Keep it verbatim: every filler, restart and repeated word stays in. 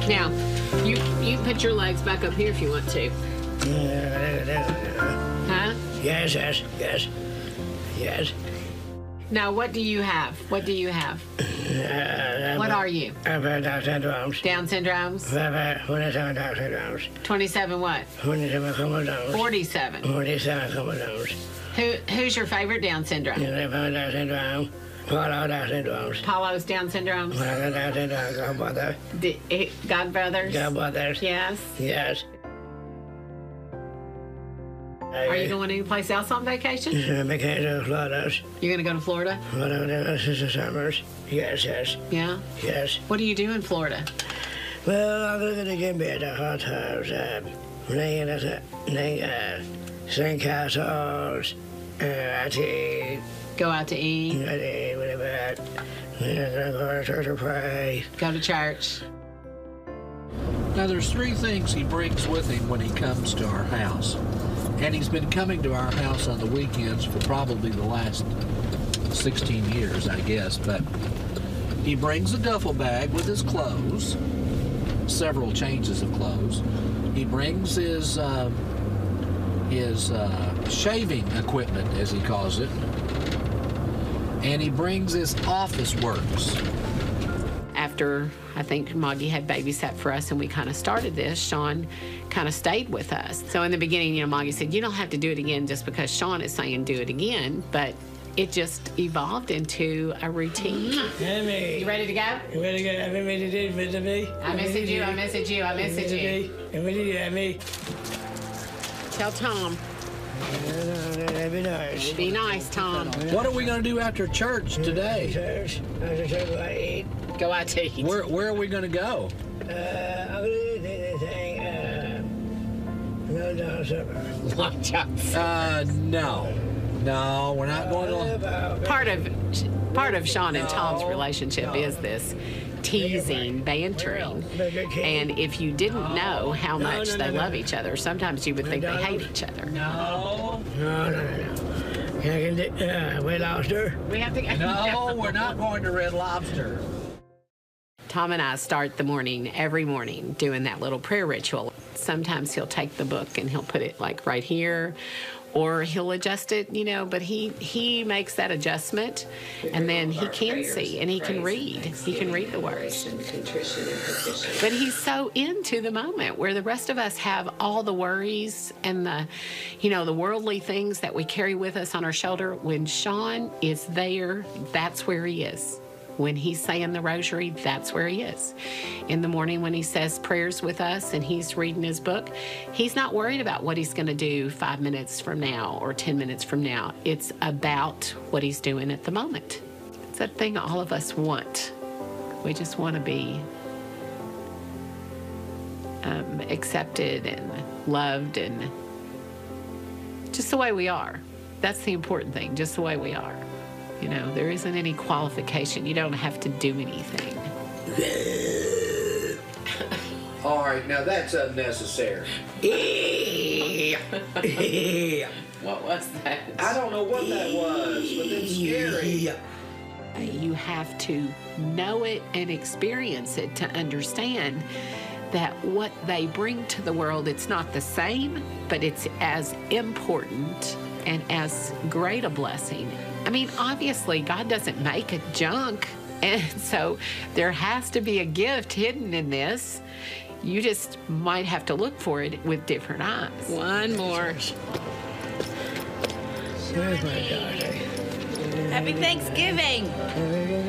Now, you you put your legs back up here if you want to. Huh? Yes, yes, yes, yes. Now, what do you have? What do you have? Uh, What are you? I've had Down syndromes. Down syndromes? I've had twenty-seven Down syndromes. twenty-seven what? twenty-seven chromosomes. forty-seven. forty-seven chromosomes. Who Who's your favorite Down syndrome? I've had Down syndrome. Paulo Down syndromes. Paulo's Down syndromes? Paulo Down syndrome. Godbrother. D- eh, Godbrothers? Godbrothers. Yes. Yes. Are you going anyplace else on vacation? Vacation, Florida. You're going to go to Florida? Florida, this is the summers. Yes, yes, Yeah. yes. What do you do in Florida? Well, I'm going to get me at the hot tubs. Um, laying at the, laying, uh, sing castles. Uh, I take, Go out to eat, I take, whatever. I'm going to church or pray. go to church. Now, there's three things he brings with him when he comes to our house. And he's been coming to our house on the weekends for probably the last sixteen years, I guess. But he brings a duffel bag with his clothes, several changes of clothes. He brings his uh, his uh, shaving equipment, as he calls it. And he brings his office works. After I think Moggy had babysat for us and we kind of started this, Sean kind of stayed with us. So in the beginning, you know, Moggy said, you don't have to do it again just because Sean is saying do it again, but it just evolved into a routine. Hey, You ready to go? You ready to go? I miss you, miss me. I message you, I message you, I message you. I miss you, me. Tell Tom, That'd be nice. be nice, Tom. What are we going to do after church today? Church. After church, I eat. Go out to eat. Where, where are we going to go? Uh, I'm going to do this thing, uh, no John Supper. Long John. Uh, no. No, we're not going to... Part of part of Sean and Tom's relationship is this teasing, bantering. And if you didn't know how much they love each other, sometimes you would think they hate each other. No. No, no, no. Can I get the, uh, Red Lobster? We have to go. No, we're not going to Red Lobster. Tom and I start the morning, every morning, doing that little prayer ritual. Sometimes he'll take the book and he'll put it like right here, or he'll adjust it, you know, but he, he makes that adjustment, and then he can see and he can read. He can read the words. But he's so into the moment, where the rest of us have all the worries and the, you know, the worldly things that we carry with us on our shoulder. When Sean is there, that's where he is. When he's saying the rosary, that's where he is. In the morning when he says prayers with us and he's reading his book, he's not worried about what he's going to do five minutes from now or ten minutes from now. It's about what he's doing at the moment. It's that thing all of us want. We just want to be um, accepted and loved and just the way we are. That's the important thing, just the way we are. You know, there isn't any qualification. You don't have to do anything. All right, now that's unnecessary. What was that? I don't know what that was, but it's scary. You have to know it and experience it to understand that what they bring to the world, it's not the same, but it's as important and as great a blessing. I mean, obviously, God doesn't make a junk, and so there has to be a gift hidden in this. You just might have to look for it with different eyes. One more. Where's my daughter? Happy Thanksgiving.